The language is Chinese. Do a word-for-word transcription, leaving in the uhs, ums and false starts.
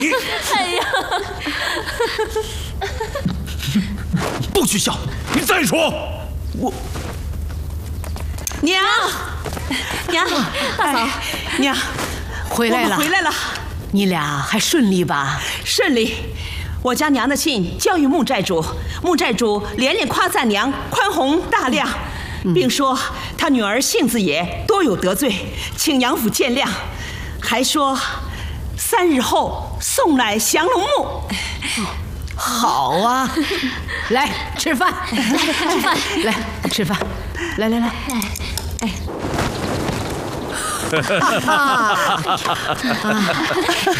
哎呀， 不许笑！你再说， 我娘娘大嫂娘回来了， 回来了， 你俩还顺利吧？ 顺利。我将娘的信交与穆寨主，穆寨主连连夸赞娘宽宏大量，并说他女儿性子野，多有得罪，请娘府见谅，还说三日后送来降龙木。 好啊，来吃饭， 来吃饭， 来吃饭，来来来，哎哎。啊啊